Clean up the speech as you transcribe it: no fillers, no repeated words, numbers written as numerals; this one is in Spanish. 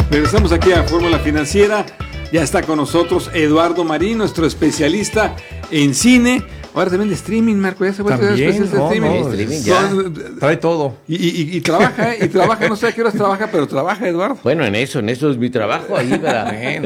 Regresamos aquí a Fórmula Financiera. Ya está con nosotros Eduardo Marín, nuestro especialista en cine. Ahora también de streaming, Marco. Ya se vuelve especialista de streaming. Ya. Trae todo. Y trabaja, no sé a qué horas trabaja, pero trabaja, Eduardo. Bueno, en eso es mi trabajo ahí para